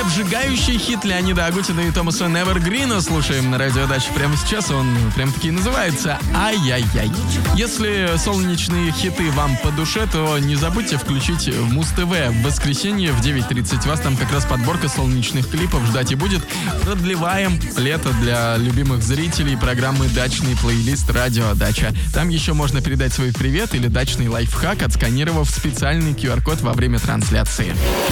обжигающий хит Леонида Агутина и Томаса Невергрина слушаем на радио Дача прямо сейчас. Он прям-таки называется «Ай-яй-яй». Если солнечные хиты вам по душе, то не забудьте включить Муз-ТВ в воскресенье в 9:30. Вас там как раз подборка солнечных клипов ждать и будет. Продлеваем лето для любимых зрителей программы «Дачный плейлист» радио Дача. Там еще можно передать свой привет или дачный лайфхак, отсканировав специальный QR-код во время трансляции.